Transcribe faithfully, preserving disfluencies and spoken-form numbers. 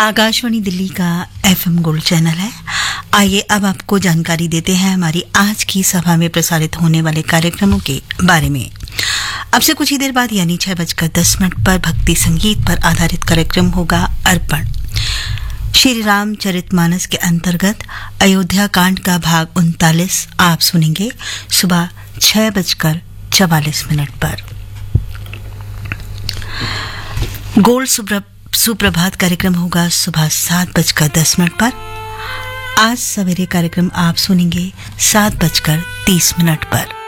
आकाशवाणी दिल्ली का FM gold channel है। आइए अब आपको जानकारी देते हैं हमारी आज की सभा में प्रसारित होने वाले कार्यक्रमों के बारे में। अब से कुछ ही देर बाद यानी छह बजकर दस मिनट पर भक्ति संगीत पर आधारित कार्यक्रम होगा अर्पण। श्री रामचरितमानस के अंतर्गत अयोध्या कांड का भाग उनतालीस आप सुनेंगे सुबह छह बजकर चवालीस मिनट पर। गोल्ड सुप्रभात कार्यक्रम होगा सुबह सात बजकर दस मिनट पर। आज सवेरे कार्यक्रम आप सुनेंगे सात बजकर तीस मिनट पर।